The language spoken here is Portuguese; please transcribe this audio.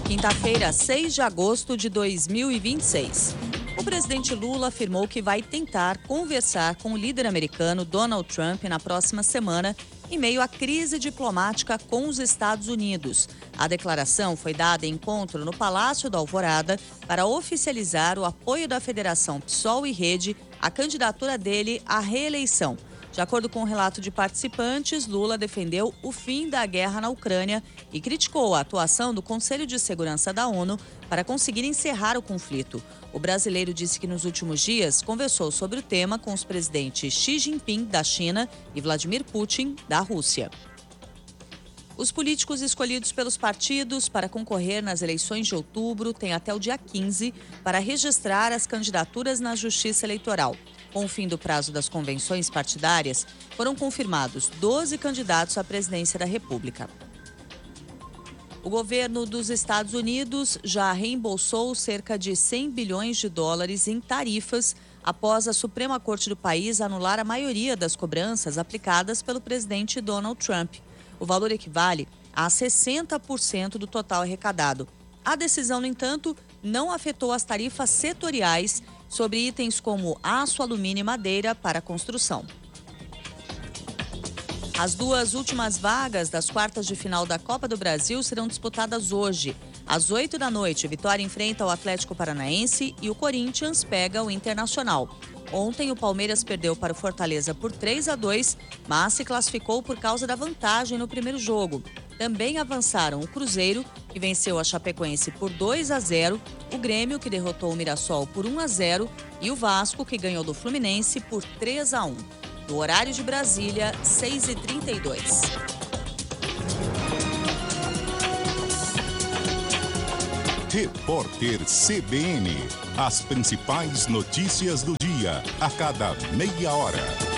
Quinta-feira, 6 de agosto de 2026. O presidente Lula afirmou que vai tentar conversar com o líder americano Donald Trump na próxima semana, em meio à crise diplomática com os Estados Unidos. A declaração foi dada em encontro no Palácio da Alvorada para oficializar o apoio da Federação PSOL e Rede à candidatura dele à reeleição. De acordo com o relato de participantes, Lula defendeu o fim da guerra na Ucrânia e criticou a atuação do Conselho de Segurança da ONU para conseguir encerrar o conflito. O brasileiro disse que nos últimos dias conversou sobre o tema com os presidentes Xi Jinping, da China, e Vladimir Putin, da Rússia. Os políticos escolhidos pelos partidos para concorrer nas eleições de outubro têm até o dia 15 para registrar as candidaturas na Justiça Eleitoral. Com o fim do prazo das convenções partidárias, foram confirmados 12 candidatos à presidência da República. O governo dos Estados Unidos já reembolsou cerca de 100 bilhões de dólares em tarifas após a Suprema Corte do país anular a maioria das cobranças aplicadas pelo presidente Donald Trump. O valor equivale a 60% do total arrecadado. A decisão, no entanto, não afetou as tarifas setoriais sobre itens como aço, alumínio e madeira para a construção. As duas últimas vagas das quartas de final da Copa do Brasil serão disputadas hoje. Às 8 da noite, Vitória enfrenta o Atlético Paranaense e o Corinthians pega o Internacional. Ontem, o Palmeiras perdeu para o Fortaleza por 3-2, mas se classificou por causa da vantagem no primeiro jogo. Também avançaram o Cruzeiro, que venceu a Chapecoense por 2-0, o Grêmio, que derrotou o Mirassol por 1-0, e o Vasco, que ganhou do Fluminense por 3-1. No horário de Brasília, 6h32. Repórter CBN. As principais notícias do dia, a cada meia hora.